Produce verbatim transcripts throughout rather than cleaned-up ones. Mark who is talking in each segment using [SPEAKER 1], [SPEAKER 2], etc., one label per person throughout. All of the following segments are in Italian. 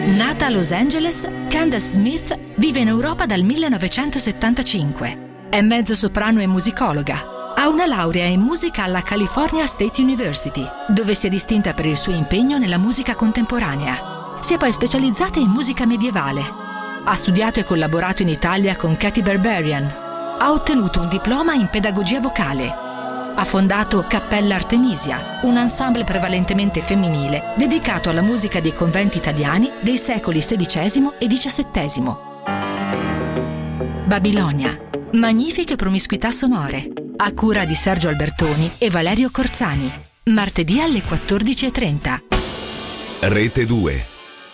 [SPEAKER 1] Nata a Los Angeles, Candace Smith vive in Europa dal millenovecentosettantacinque. È mezzosoprano e musicologa. Ha una laurea in musica alla California State University, dove si è distinta per il suo impegno nella musica contemporanea. Si è poi specializzata in musica medievale. Ha studiato e collaborato in Italia con Katy Berberian. Ha ottenuto un diploma in pedagogia vocale. Ha fondato Cappella Artemisia, un ensemble prevalentemente femminile dedicato alla musica dei conventi italiani dei secoli sedicesimo e diciassettesimo. Babilonia, magnifiche promiscuità sonore, a cura di Sergio Albertoni e Valerio Corzani. Martedì alle quattordici e trenta.
[SPEAKER 2] Rete due.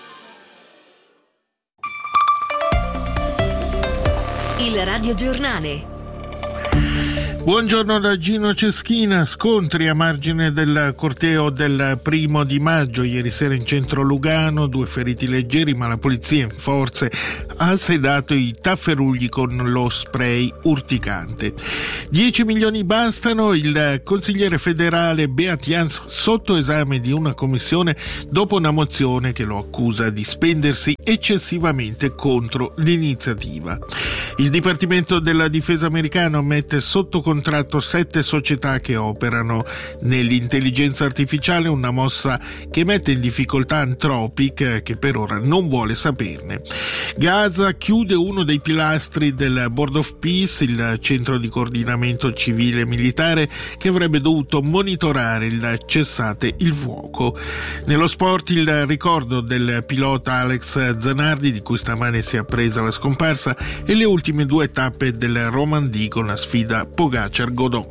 [SPEAKER 3] Il radiogiornale.
[SPEAKER 4] Buongiorno da Gino Ceschina. Scontri a margine del corteo del primo di maggio. Ieri sera in centro Lugano, due feriti leggeri, ma la polizia in forze ha sedato i tafferugli con lo spray urticante. dieci milioni bastano. Il consigliere federale Beat Jans sotto esame di una commissione dopo una mozione che lo accusa di spendersi eccessivamente contro l'iniziativa. Il Dipartimento della Difesa americano mette sotto contratto sette società che operano nell'intelligenza artificiale, una mossa che mette in difficoltà Anthropic, che per ora non vuole saperne. Gaza chiude uno dei pilastri del Board of Peace, il centro di coordinamento civile e militare che avrebbe dovuto monitorare il cessate il fuoco. Nello sport il ricordo del pilota Alex Zanardi, di cui stamane si è appresa la scomparsa, e le ultime due tappe del Romandie con la sfida Pogacar-Godon.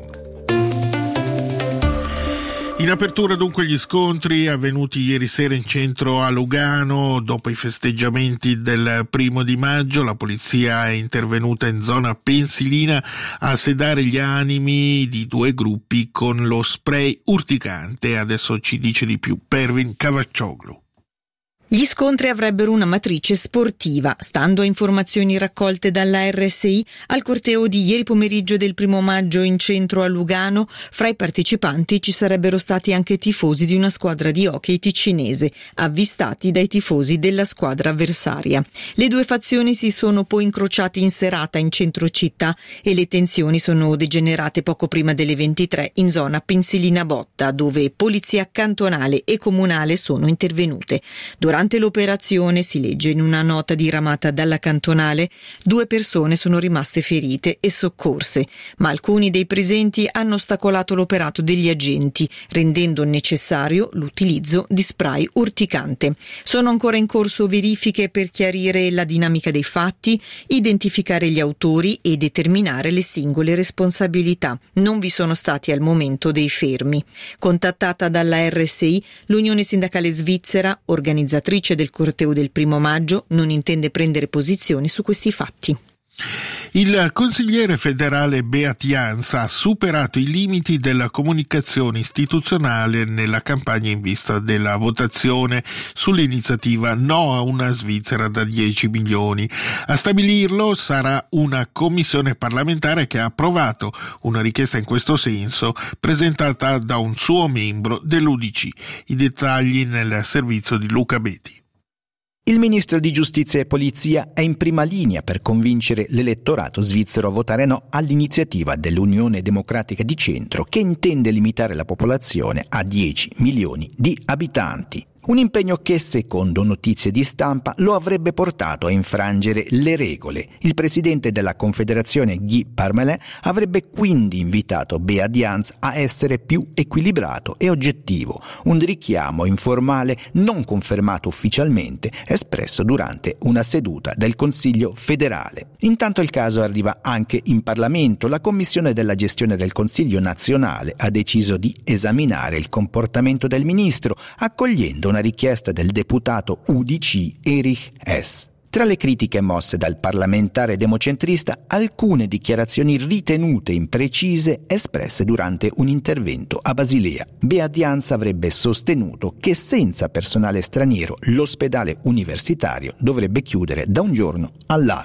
[SPEAKER 4] In apertura dunque gli scontri avvenuti ieri sera in centro a Lugano. Dopo i festeggiamenti del primo di maggio la polizia è intervenuta in zona Pensilina a sedare gli animi di due gruppi con lo spray urticante. Adesso ci dice di più Pervin Cavaccioglu.
[SPEAKER 5] Gli scontri avrebbero una matrice sportiva. Stando a informazioni raccolte dalla R S I, al corteo di ieri pomeriggio del primo maggio in centro a Lugano, fra i partecipanti ci sarebbero stati anche tifosi di una squadra di hockey ticinese, avvistati dai tifosi della squadra avversaria. Le due fazioni si sono poi incrociate in serata in centro città e le tensioni sono degenerate poco prima delle ventitré in zona Pensilina Botta, dove polizia cantonale e comunale sono intervenute. Durante Durante l'operazione, si legge in una nota diramata dalla cantonale, due persone sono rimaste ferite e soccorse, ma alcuni dei presenti hanno ostacolato l'operato degli agenti, rendendo necessario l'utilizzo di spray urticante. Sono ancora in corso verifiche per chiarire la dinamica dei fatti, identificare gli autori e determinare le singole responsabilità. Non vi sono stati al momento dei fermi. Contattata dalla R S I, l'Unione Sindacale Svizzera, organizzatrice del corteo del primo maggio, non intende prendere posizioni su questi fatti.
[SPEAKER 4] Il consigliere federale Beat Jans ha superato i limiti della comunicazione istituzionale nella campagna in vista della votazione sull'iniziativa No a una Svizzera da dieci milioni. A stabilirlo sarà una commissione parlamentare che ha approvato una richiesta in questo senso presentata da un suo membro dell'U D C. I dettagli nel servizio di Luca Betti.
[SPEAKER 6] Il ministro di Giustizia e Polizia è in prima linea per convincere l'elettorato svizzero a votare no all'iniziativa dell'Unione Democratica di Centro che intende limitare la popolazione a dieci milioni di abitanti. Un impegno che, secondo notizie di stampa, lo avrebbe portato a infrangere le regole. Il presidente della Confederazione Guy Parmelin avrebbe quindi invitato Beat Jans a essere più equilibrato e oggettivo, un richiamo informale non confermato ufficialmente, espresso durante una seduta del Consiglio federale. Intanto il caso arriva anche in Parlamento. La Commissione della gestione del Consiglio nazionale ha deciso di esaminare il comportamento del ministro, accogliendo una una richiesta del deputato U D C Erich Hess. Tra le critiche mosse dal parlamentare democentrista, alcune dichiarazioni ritenute imprecise espresse durante un intervento a Basilea. Beat Jans avrebbe sostenuto che senza personale straniero l'ospedale universitario dovrebbe chiudere da un giorno all'altro.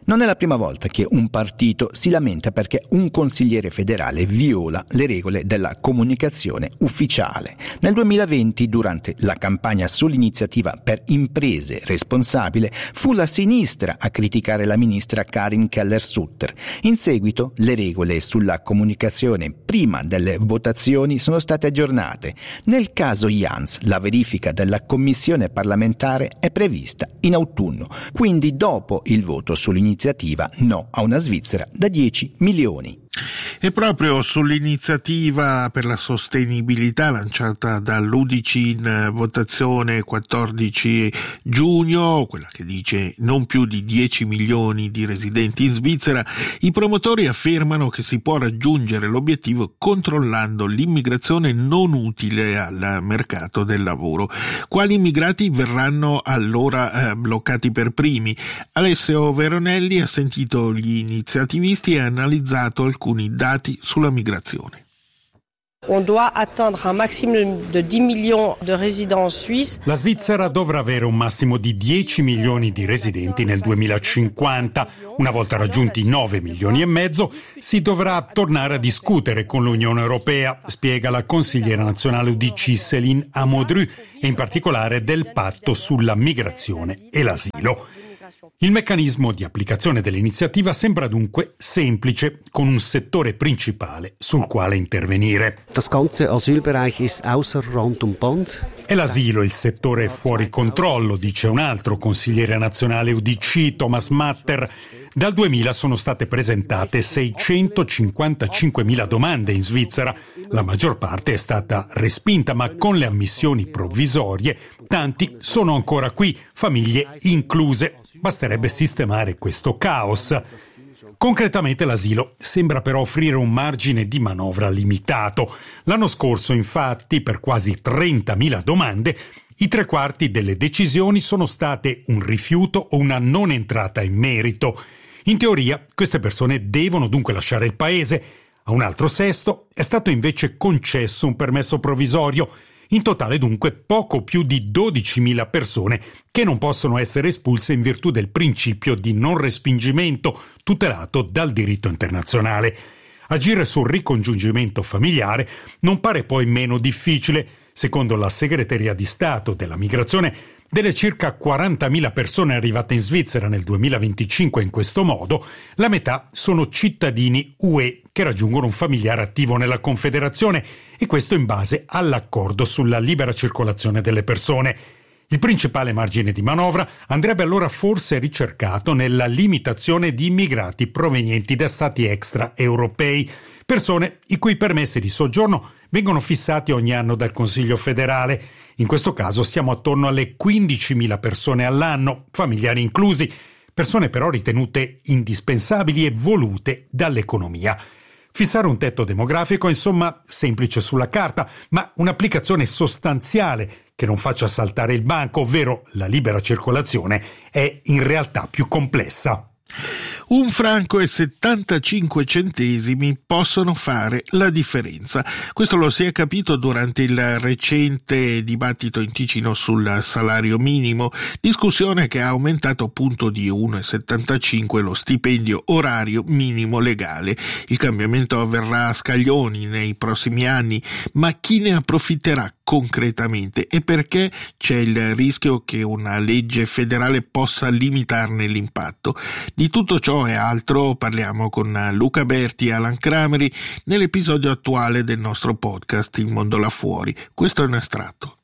[SPEAKER 6] Non è la prima volta che un partito si lamenta perché un consigliere federale viola le regole della comunicazione ufficiale. Nel duemilaventi, durante la campagna sull'iniziativa per imprese responsabile, fu la sinistra a criticare la ministra Karin Keller-Sutter. In seguito, le regole sulla comunicazione prima delle votazioni sono state aggiornate. Nel caso Jans, la verifica della commissione parlamentare è prevista in autunno, quindi dopo il voto sull'iniziativa iniziativa no a una Svizzera da dieci milioni.
[SPEAKER 4] E proprio sull'iniziativa per la sostenibilità lanciata dall'U D C in votazione quattordici giugno, quella che dice non più di dieci milioni di residenti in Svizzera, i promotori affermano che si può raggiungere l'obiettivo controllando l'immigrazione non utile al mercato del lavoro. Quali immigrati verranno allora eh, bloccati per primi? Alessio Veronelli ha sentito gli iniziativisti e ha analizzato alcuni alcuni dati sulla migrazione.
[SPEAKER 7] On doit attendre un maximum de dix millions de résidents suisses.
[SPEAKER 8] La Svizzera dovrà avere un massimo di dieci milioni di residenti nel duemilacinquanta. Una volta raggiunti nove milioni e mezzo, si dovrà tornare a discutere con l'Unione Europea, spiega la consigliera nazionale U D C Céline Amodru, e in particolare del patto sulla migrazione e l'asilo. Il meccanismo di applicazione dell'iniziativa sembra dunque semplice, con un settore principale sul quale intervenire.
[SPEAKER 9] Das ganze Asylbereich ist außer Rand und Band.
[SPEAKER 8] È l'asilo il settore fuori controllo, dice un altro consigliere nazionale U D C, Thomas Matter. Dal duemila sono state presentate seicentocinquantacinquemila domande in Svizzera. La maggior parte è stata respinta, ma con le ammissioni provvisorie tanti sono ancora qui, famiglie incluse. Basterebbe sistemare questo caos. Concretamente l'asilo sembra però offrire un margine di manovra limitato. L'anno scorso, infatti, per quasi trentamila domande, i tre quarti delle decisioni sono state un rifiuto o una non entrata in merito. In teoria, queste persone devono dunque lasciare il paese. A un altro sesto è stato invece concesso un permesso provvisorio. In totale dunque poco più di dodicimila persone che non possono essere espulse in virtù del principio di non respingimento tutelato dal diritto internazionale. Agire sul ricongiungimento familiare non pare poi meno difficile. Secondo la Segreteria di Stato della Migrazione, delle circa quarantamila persone arrivate in Svizzera nel duemilaventicinque in questo modo, la metà sono cittadini U E che raggiungono un familiare attivo nella Confederazione, e questo in base all'accordo sulla libera circolazione delle persone. Il principale margine di manovra andrebbe allora forse ricercato nella limitazione di immigrati provenienti da stati extraeuropei, persone i cui permessi di soggiorno vengono fissati ogni anno dal Consiglio federale. In questo caso siamo attorno alle quindicimila persone all'anno, familiari inclusi, persone però ritenute indispensabili e volute dall'economia. Fissare un tetto demografico, insomma, semplice sulla carta, ma un'applicazione sostanziale che non faccia saltare il banco, ovvero la libera circolazione, è in realtà più complessa.
[SPEAKER 4] Un franco e settantacinque centesimi possono fare la differenza. Questo lo si è capito durante il recente dibattito in Ticino sul salario minimo, discussione che ha aumentato appunto di uno virgola settantacinque lo stipendio orario minimo legale. Il cambiamento avverrà a scaglioni nei prossimi anni, ma chi ne approfitterà concretamente e perché c'è il rischio che una legge federale possa limitarne l'impatto? Di tutto ciò e altro parliamo con Luca Berti e Alan Crameri nell'episodio attuale del nostro podcast Il Mondo là fuori. Questo è un estratto.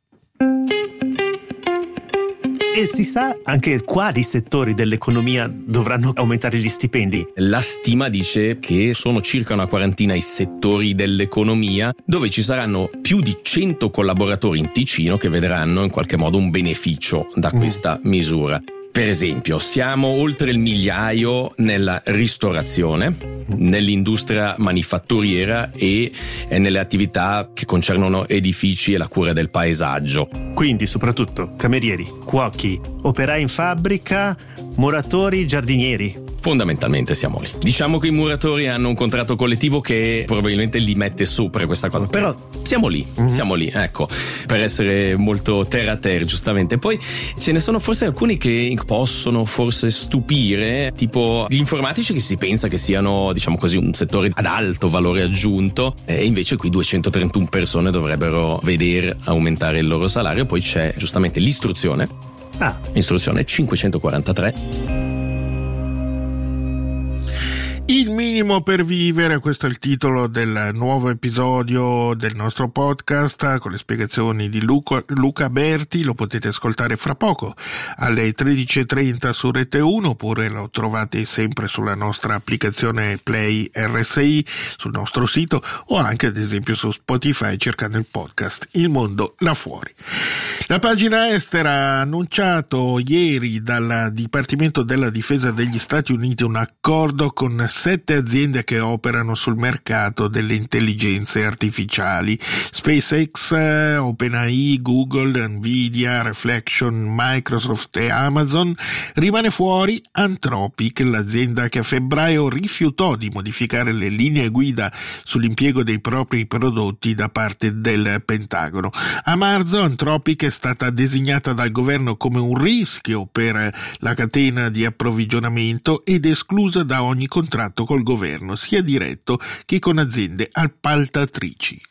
[SPEAKER 10] E si sa anche quali settori dell'economia dovranno aumentare gli stipendi?
[SPEAKER 11] La stima dice che sono circa una quarantina i settori dell'economia dove ci saranno più di cento collaboratori in Ticino che vedranno in qualche modo un beneficio da questa mm. misura. Per esempio, siamo oltre il migliaio nella ristorazione, nell'industria manifatturiera e nelle attività che concernono edifici e la cura del paesaggio.
[SPEAKER 10] Quindi soprattutto camerieri, cuochi, operai in fabbrica, muratori, giardinieri.
[SPEAKER 11] Fondamentalmente siamo lì. Diciamo che i muratori hanno un contratto collettivo che probabilmente li mette sopra questa cosa, però siamo lì, mm-hmm. siamo lì, ecco, per essere molto terra a terra, giustamente. Poi ce ne sono forse alcuni che possono forse stupire, tipo gli informatici, che si pensa che siano, diciamo così, un settore ad alto valore aggiunto, e invece qui duecentotrentuno persone dovrebbero vedere aumentare il loro salario. Poi c'è giustamente l'istruzione, ah. istruzione cinquecentoquarantatré.
[SPEAKER 4] Il minimo per vivere, questo è il titolo del nuovo episodio del nostro podcast con le spiegazioni di Luca, Luca Berti. Lo potete ascoltare fra poco alle tredici e trenta su Rete uno, oppure lo trovate sempre sulla nostra applicazione Play R S I, sul nostro sito, o anche ad esempio su Spotify cercando il podcast Il Mondo là fuori. La pagina estera ha annunciato ieri dal Dipartimento della Difesa degli Stati Uniti un accordo con sette aziende che operano sul mercato delle intelligenze artificiali: SpaceX, OpenAI, Google, Nvidia, Reflection, Microsoft e Amazon. Rimane fuori Anthropic, l'azienda che a febbraio rifiutò di modificare le linee guida sull'impiego dei propri prodotti da parte del Pentagono. A marzo Anthropic è stata designata dal governo come un rischio per la catena di approvvigionamento ed esclusa da ogni contratto col governo, sia diretto che con aziende appaltatrici.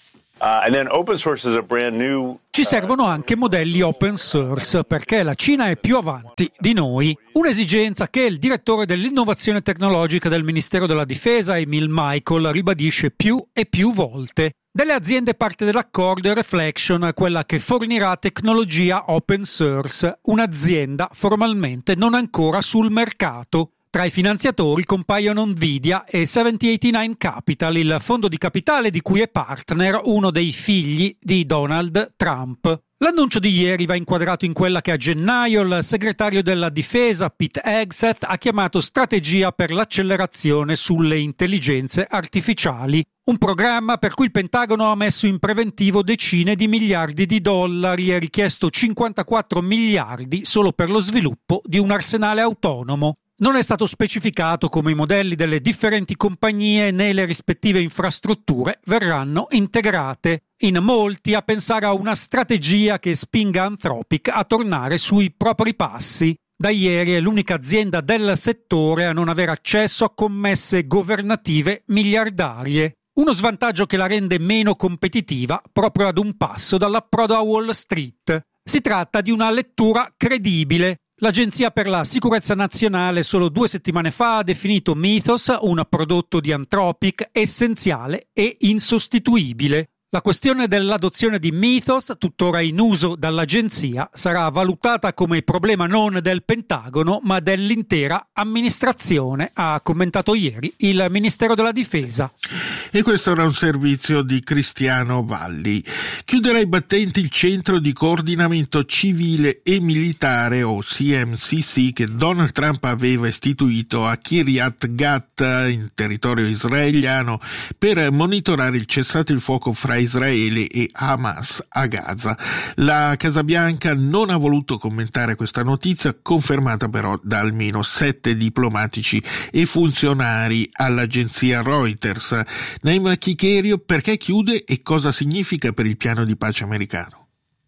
[SPEAKER 12] Uh, and then open source is a brand new...
[SPEAKER 13] Ci servono anche modelli open source perché la Cina è più avanti di noi. Un'esigenza che il direttore dell'innovazione tecnologica del Ministero della Difesa, Emil Michael, ribadisce più e più volte. Delle aziende parte dell'accordo è Reflection, quella che fornirà tecnologia open source, un'azienda formalmente non ancora sul mercato. Tra i finanziatori compaiono Nvidia e settecentottantanove Capital, il fondo di capitale di cui è partner uno dei figli di Donald Trump. L'annuncio di ieri va inquadrato in quella che a gennaio il segretario della difesa Pete Hegseth ha chiamato strategia per l'accelerazione sulle intelligenze artificiali. Un programma per cui il Pentagono ha messo in preventivo decine di miliardi di dollari e richiesto cinquantaquattro miliardi solo per lo sviluppo di un arsenale autonomo. Non è stato specificato come i modelli delle differenti compagnie né le rispettive infrastrutture verranno integrate. In molti a pensare a una strategia che spinga Anthropic a tornare sui propri passi. Da ieri è l'unica azienda del settore a non avere accesso a commesse governative miliardarie. Uno svantaggio che la rende meno competitiva proprio ad un passo dall'approdo a Wall Street. Si tratta di una lettura credibile. L'Agenzia per la Sicurezza Nazionale solo due settimane fa ha definito Mythos un prodotto di Anthropic essenziale e insostituibile. La questione dell'adozione di Mythos, tuttora in uso dall'agenzia, sarà valutata come problema non del Pentagono ma dell'intera amministrazione, ha commentato ieri il Ministero della Difesa.
[SPEAKER 4] E questo era un servizio di Cristiano Valli. Chiuderà i battenti il Centro di Coordinamento Civile e Militare, o C M C C, che Donald Trump aveva istituito a Kiryat Gat, in territorio israeliano, per monitorare il cessate il fuoco fra Israele e Hamas a Gaza. La Casa Bianca non ha voluto commentare questa notizia, confermata però da almeno sette diplomatici e funzionari all'agenzia Reuters. Naima Chikerio, perché chiude e cosa significa per il piano di pace americano?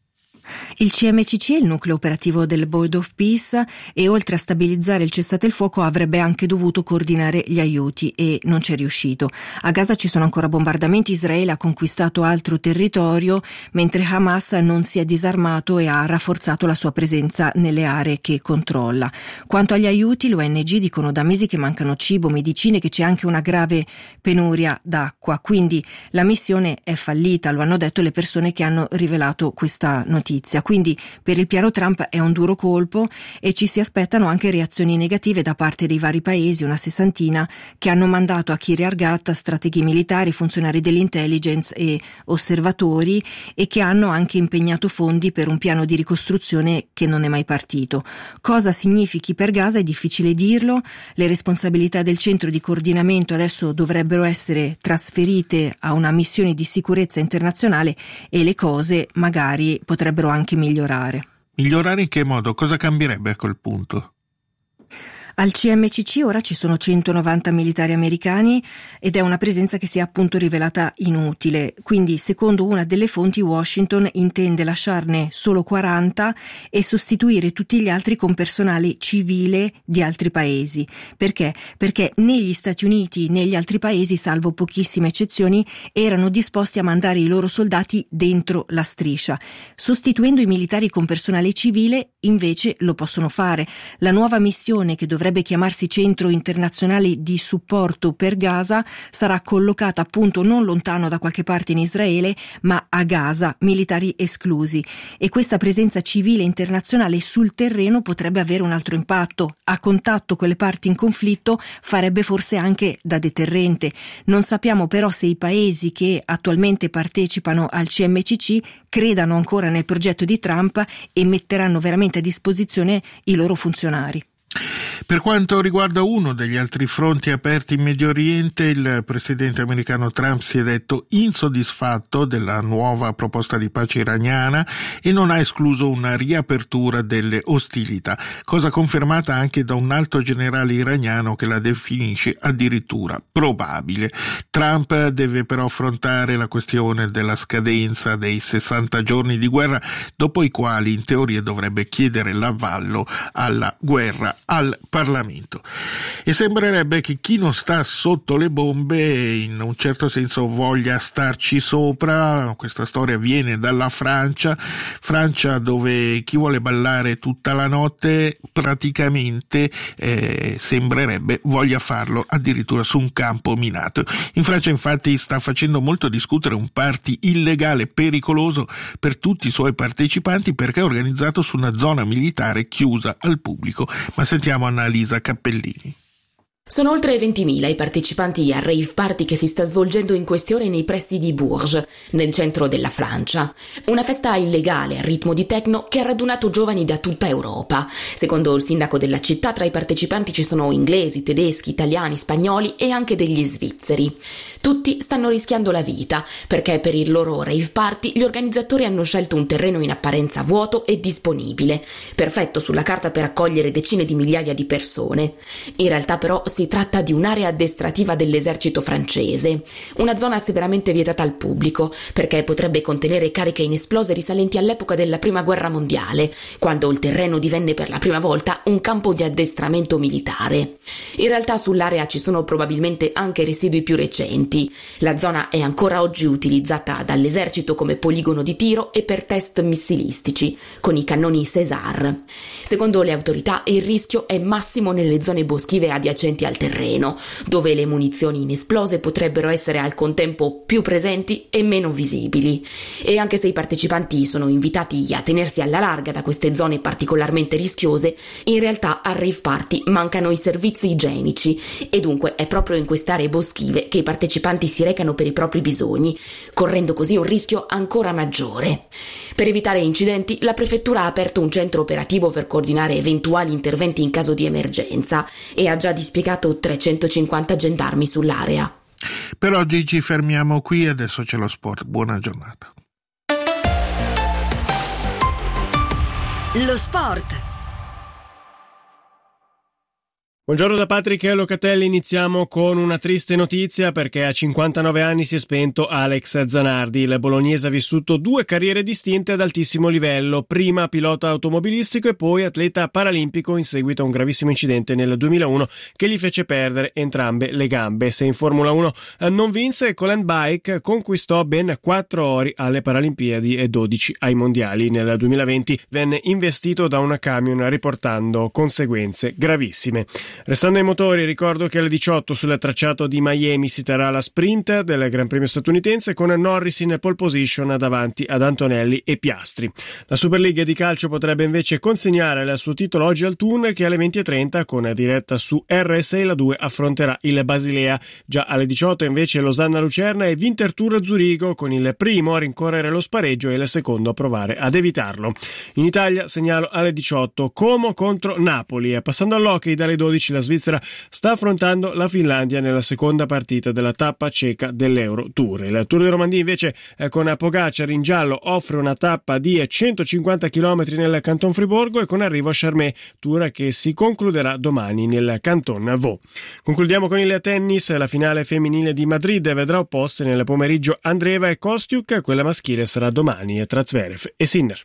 [SPEAKER 14] Il C M C C è il nucleo operativo del Board of Peace e oltre a stabilizzare il cessate il fuoco avrebbe anche dovuto coordinare gli aiuti e non c'è riuscito. A Gaza ci sono ancora bombardamenti, Israele ha conquistato altro territorio mentre Hamas non si è disarmato e ha rafforzato la sua presenza nelle aree che controlla. Quanto agli aiuti, l'O N G dicono da mesi che mancano cibo, medicine, che c'è anche una grave penuria d'acqua, quindi la missione è fallita, lo hanno detto le persone che hanno rivelato questa notizia. Quindi per il piano Trump è un duro colpo e ci si aspettano anche reazioni negative da parte dei vari paesi, una sessantina, che hanno mandato a Kiryat Gat strateghi militari, funzionari dell'intelligence e osservatori e che hanno anche impegnato fondi per un piano di ricostruzione che non è mai partito. Cosa significhi per Gaza è difficile dirlo, le responsabilità del centro di coordinamento adesso dovrebbero essere trasferite a una missione di sicurezza internazionale e le cose magari potrebbero anche migliorare.
[SPEAKER 4] Migliorare in che modo? Cosa cambierebbe a quel punto?
[SPEAKER 14] Al C M C C ora ci sono centonovanta militari americani ed è una presenza che si è appunto rivelata inutile. Quindi, secondo una delle fonti, Washington intende lasciarne solo quaranta e sostituire tutti gli altri con personale civile di altri paesi. Perché? Perché negli Stati Uniti, negli altri paesi, salvo pochissime eccezioni, erano disposti a mandare i loro soldati dentro la striscia. Sostituendo i militari con personale civile, invece, lo possono fare. La nuova missione, che dovrebbe chiamarsi Centro Internazionale di Supporto per Gaza, sarà collocata appunto non lontano da qualche parte in Israele, ma a Gaza, militari esclusi. E questa presenza civile internazionale sul terreno potrebbe avere un altro impatto. A contatto con le parti in conflitto farebbe forse anche da deterrente. Non sappiamo però se i paesi che attualmente partecipano al C M C C credano ancora nel progetto di Trump e metteranno veramente a disposizione i loro funzionari.
[SPEAKER 4] Per quanto riguarda uno degli altri fronti aperti in Medio Oriente, il presidente americano Trump si è detto insoddisfatto della nuova proposta di pace iraniana e non ha escluso una riapertura delle ostilità, cosa confermata anche da un alto generale iraniano che la definisce addirittura probabile. Trump deve però affrontare la questione della scadenza dei sessanta giorni di guerra, dopo i quali in teoria dovrebbe chiedere l'avallo alla guerra al Parlamento. E sembrerebbe che chi non sta sotto le bombe in un certo senso voglia starci sopra. Questa storia viene dalla Francia, Francia dove chi vuole ballare tutta la notte praticamente eh, sembrerebbe voglia farlo addirittura su un campo minato. In Francia infatti sta facendo molto discutere un party illegale pericoloso per tutti i suoi partecipanti perché è organizzato su una zona militare chiusa al pubblico. Ma sentiamo Annalisa Cappellini.
[SPEAKER 15] Sono oltre ventimila i partecipanti al rave party che si sta svolgendo in queste ore nei pressi di Bourges, nel centro della Francia. Una festa illegale a ritmo di techno che ha radunato giovani da tutta Europa. Secondo il sindaco della città, tra i partecipanti ci sono inglesi, tedeschi, italiani, spagnoli e anche degli svizzeri. Tutti stanno rischiando la vita, perché per il loro rave party gli organizzatori hanno scelto un terreno in apparenza vuoto e disponibile, perfetto sulla carta per accogliere decine di migliaia di persone. In realtà però si tratta di un'area addestrativa dell'esercito francese, una zona severamente vietata al pubblico, perché potrebbe contenere cariche inesplose risalenti all'epoca della Prima Guerra Mondiale, quando il terreno divenne per la prima volta un campo di addestramento militare. In realtà sull'area ci sono probabilmente anche residui più recenti. La zona è ancora oggi utilizzata dall'esercito come poligono di tiro e per test missilistici, con i cannoni César. Secondo le autorità il rischio è massimo nelle zone boschive adiacenti al terreno, dove le munizioni inesplose potrebbero essere al contempo più presenti e meno visibili. E anche se i partecipanti sono invitati a tenersi alla larga da queste zone particolarmente rischiose, in realtà al rave party mancano i servizi igienici e dunque è proprio in queste aree boschive che i partecipanti si recano per i propri bisogni, correndo così un rischio ancora maggiore. Per evitare incidenti, la prefettura ha aperto un centro operativo per coordinare eventuali interventi in caso di emergenza e ha già dispiegato trecentocinquanta gendarmi sull'area.
[SPEAKER 4] Per oggi ci fermiamo qui, adesso c'è lo sport. Buona giornata.
[SPEAKER 3] Lo sport.
[SPEAKER 16] Buongiorno da Patrick Locatelli, iniziamo con una triste notizia perché a cinquantanove anni si è spento Alex Zanardi. Il bolognese ha vissuto due carriere distinte ad altissimo livello, prima pilota automobilistico e poi atleta paralimpico in seguito a un gravissimo incidente nel duemilauno che gli fece perdere entrambe le gambe. Se in Formula uno non vinse, con l'handbike conquistò ben quattro ori alle Paralimpiadi e dodici ai Mondiali. Nel duemilaventi venne investito da un camion riportando conseguenze gravissime. Restando ai motori, ricordo che alle diciotto sul tracciato di Miami si terrà la sprint del Gran Premio statunitense con Norris in pole position davanti ad Antonelli e Piastri. La Superliga di calcio potrebbe invece consegnare il suo titolo oggi al Thun, che alle venti e trenta con diretta su R S I la due affronterà il Basilea. Già alle diciotto invece Losanna-Lucerna e Winterthur Zurigo, con il primo a rincorrere lo spareggio e il secondo a provare ad evitarlo. In Italia segnalo alle diciotto Como contro Napoli. Passando all'hockey, dalle dodici quattordici la Svizzera sta affrontando la Finlandia nella seconda partita della tappa ceca dell'Euro Tour. Il Tour de Romandie invece con Pogacar in giallo offre una tappa di centocinquanta chilometri nel Canton Friburgo e con arrivo a Charmey, tour che si concluderà domani nel Canton Vaud. Concludiamo con il tennis. La finale femminile di Madrid vedrà opposte nel pomeriggio Andreeva e Kostiuk, quella maschile sarà domani tra Zverev e Sinner.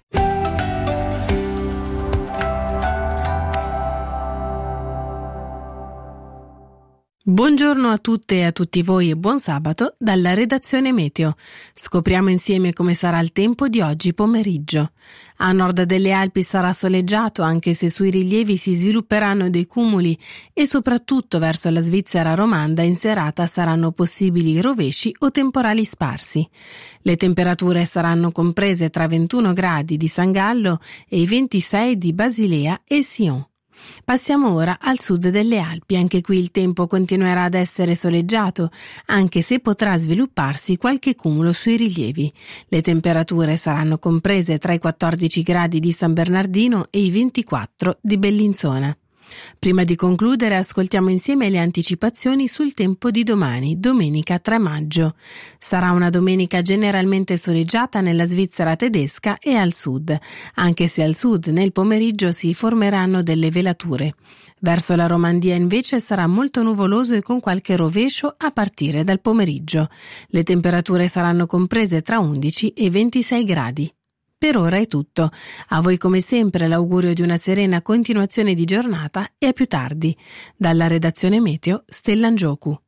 [SPEAKER 17] Buongiorno a tutte e a tutti voi e buon sabato dalla redazione Meteo. Scopriamo insieme come sarà il tempo di oggi pomeriggio. A nord delle Alpi sarà soleggiato, anche se sui rilievi si svilupperanno dei cumuli e soprattutto verso la Svizzera romanda in serata saranno possibili rovesci o temporali sparsi. Le temperature saranno comprese tra ventuno gradi di San Gallo e i ventisei di Basilea e Sion. Passiamo ora al sud delle Alpi. Anche qui il tempo continuerà ad essere soleggiato, anche se potrà svilupparsi qualche cumulo sui rilievi. Le temperature saranno comprese tra i quattordici gradi di San Bernardino e i ventiquattro di Bellinzona. Prima di concludere, ascoltiamo insieme le anticipazioni sul tempo di domani, domenica tre maggio. Sarà una domenica generalmente soleggiata nella Svizzera tedesca e al sud, anche se al sud nel pomeriggio si formeranno delle velature. Verso la Romandia invece sarà molto nuvoloso e con qualche rovescio a partire dal pomeriggio. Le temperature saranno comprese tra undici e ventisei gradi. Per ora è tutto. A voi come sempre l'augurio di una serena continuazione di giornata e a più tardi. Dalla redazione Meteo, Stella Ngioku.